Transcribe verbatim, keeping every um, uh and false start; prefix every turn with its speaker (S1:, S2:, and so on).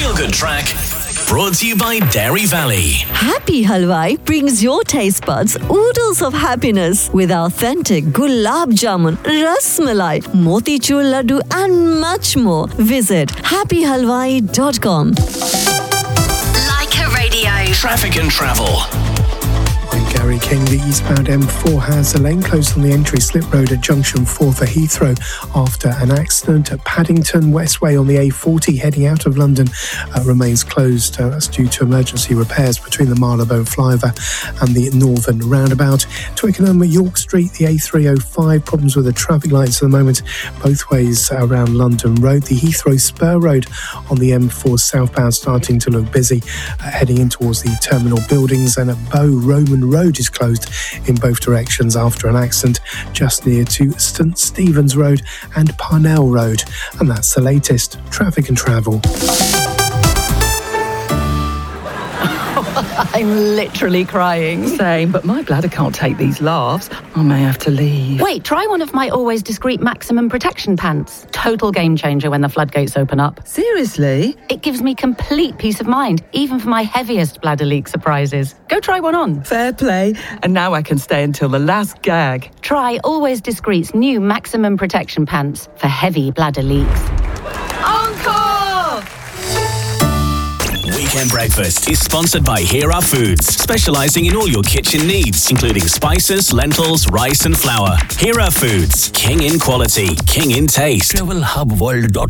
S1: feel-good track brought to you by Dairy Valley.
S2: Happy Halwai brings your taste buds oodles of happiness with authentic gulab jamun, ras malai, motichur laddu and much more. Visit happy halwai dot com.
S1: Leica Radio. Traffic and travel.
S3: Gary King, the eastbound M four has a lane closed on the entry slip road at junction four for Heathrow after an accident at Paddington. Westway on the A forty heading out of London uh, remains closed. Uh, that's due to emergency repairs between the Marylebone flyover and the Northern roundabout. Twickenham at York Street, the A three oh five, problems with the traffic lights at the moment both ways around London Road. The Heathrow Spur Road on the M four southbound starting to look busy, uh, heading in towards the terminal buildings, and at Bow Roman Road is closed in both directions after an accident just near to St Stephen's Road and Parnell Road. And that's the latest traffic and travel.
S4: I'm literally crying.
S5: Same, but my bladder can't take these laughs. I may have to leave.
S4: Wait, try one of my Always Discreet Maximum Protection pants. Total game changer when the floodgates open up.
S5: Seriously?
S4: It gives me complete peace of mind, even for my heaviest bladder leak surprises. Go try one on.
S5: Fair play. And now I can stay until the last gag.
S4: Try Always Discreet's new Maximum Protection pants for heavy bladder leaks.
S5: Uncle!
S1: Weekend Breakfast is sponsored by Hera Foods, specialising in all your kitchen needs, including spices, lentils, rice and flour. Hera Foods, king in quality, king in taste.
S6: travel hub world dot